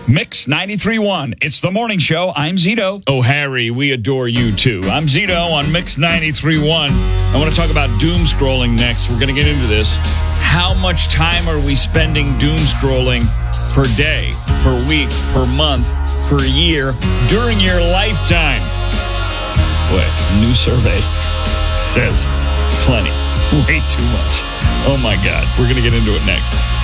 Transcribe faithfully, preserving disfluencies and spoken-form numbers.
Mix ninety-three point one. It's the morning show. I'm Zito. Oh, Harry, we adore you too. I'm Zito on Mix ninety-three point one. I want to talk about doom scrolling next. We're going to get into this. How much time are we spending doom scrolling per day, per week, per month, per year, during your lifetime? Boy, a new survey says plenty. Way too much. Oh my God. We're going to get into it next.